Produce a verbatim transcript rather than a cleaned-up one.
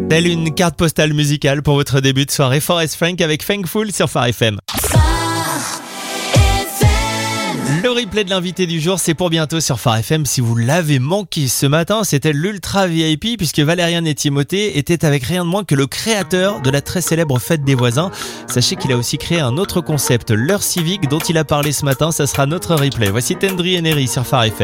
Telle une carte postale musicale pour votre début de soirée. Forest Frank avec Thankful sur Phare F M. Le replay de l'invité du jour, c'est pour bientôt sur Phare F M. Si vous l'avez manqué ce matin, c'était l'Ultra V I P puisque Valérian et Timothée étaient avec rien de moins que le créateur de la très célèbre fête des voisins. Sachez qu'il a aussi créé un autre concept, l'heure civique, dont il a parlé ce matin. Ça sera notre replay. Voici Tendry et Neri sur Phare F M.